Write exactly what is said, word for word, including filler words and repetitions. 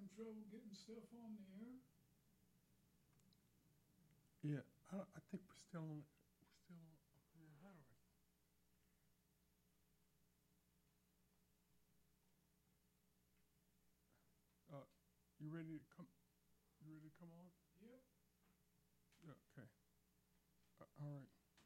having trouble getting stuff on the air? Yeah, I, I think we're still on, we're still on, yeah, how do I? Uh, you ready to come, you ready to come on? Yep. Yeah, okay. Uh, all right.